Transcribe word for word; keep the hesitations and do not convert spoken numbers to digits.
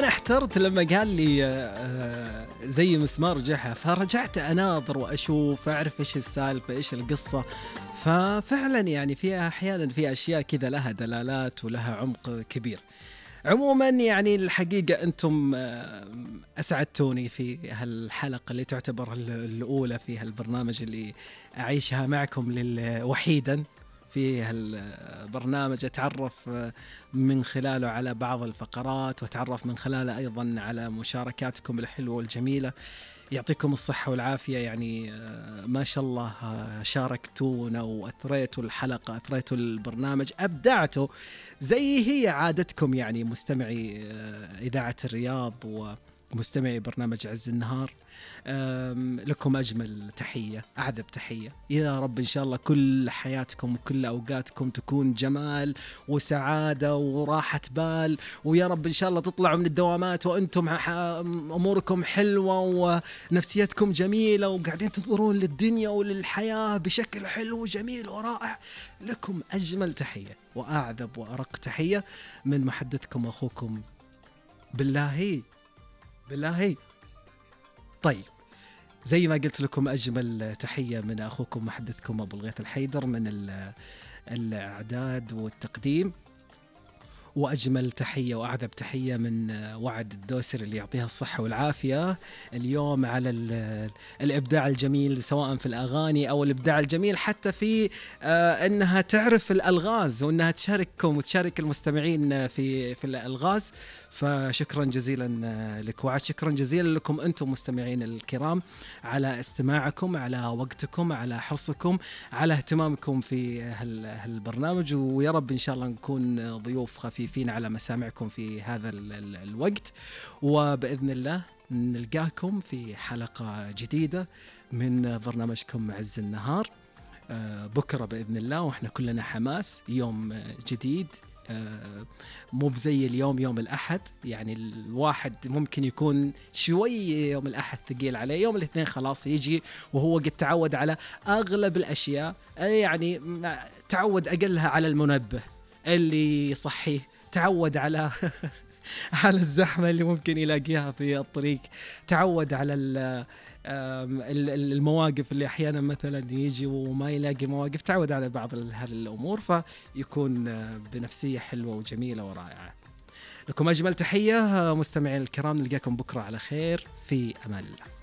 أنا احترت لما قال لي آه، زي مسمار جحا، فرجعت أناظر وأشوف أعرف إيش السالفة إيش القصة. ففعلا يعني فيها أحيانا في أشياء كذا لها دلالات ولها عمق كبير. عموما يعني الحقيقة أنتم آه، أسعدتوني في هالحلقة اللي تعتبر ال- الأولى في هالبرنامج اللي أعيشها معكم لل- وحيدا في هالبرنامج، أتعرف آه، من خلاله على بعض الفقرات، وأتعرف من خلاله أيضا على مشاركاتكم الحلوة والجميلة. يعطيكم الصحة والعافية. يعني آه، ما شاء الله آه، شاركتونا وأثريتوا الحلقة، أثريتوا البرنامج، أبدعتوا زي هي عادتكم يعني مستمعي آه، إذاعة الرياض ومستمعي برنامج عز النهار. آم، لكم أجمل تحية، أعذب تحية. يا رب إن شاء الله كل حياتكم وكل أوقاتكم تكون جمال وسعادة وراحة بال، ويا رب إن شاء الله تطلعوا من الدوامات وأنتم ح- أموركم حلوة ونفسيتكم جميلة وقاعدين تنظرون للدنيا وللحياة بشكل حلو وجميل ورائع. لكم أجمل تحية وأعذب وأرق تحية من محدثكم أخوكم بالله بالله. طيب، زي ما قلت لكم أجمل تحية من أخوكم محدثكم أبو الغيث الحيدر من ال- الإعداد والتقديم، وأجمل تحية وأعذب تحية من وعد الدوسر اللي يعطيها الصحة والعافية اليوم على ال- الإبداع الجميل سواء في الأغاني أو الإبداع الجميل حتى في آه أنها تعرف الألغاز وأنها تشارككم وتشارك المستمعين في في الألغاز. فشكرا جزيلا آه، لك وعد، شكرا جزيلا لكم أنتم مستمعين الكرام على استماعكم، على وقتكم، على حرصكم، على اهتمامكم في هال- هالبرنامج. ويا رب إن شاء الله نكون ضيوف خفيفين على مسامعكم في هذا ال- ال- الوقت، وبإذن الله نلقاكم في حلقة جديدة من برنامجكم عز النهار آه، بكرة بإذن الله، وإحنا كلنا حماس. يوم آه، جديد، آه، مو بزي اليوم يوم الأحد. يعني الواحد ممكن يكون شوي يوم الأحد ثقيل عليه، يوم الاثنين خلاص يجي وهو قد تعود على أغلب الأشياء. يعني ما- تعود أقلها على المنبه اللي يصحيه، تعود على على الزحمة اللي ممكن يلاقيها في الطريق، تعود على ال- آم، ال- ال- المواقف اللي أحيانا مثلا يجي وما يلاقي مواقف، تعود على بعض ال- هذه الأمور، فيكون آه، بنفسية حلوة وجميلة ورائعة. لكم أجمل تحية آه، مستمعين الكرام، نلقاكم بكرة على خير، في أمان الله.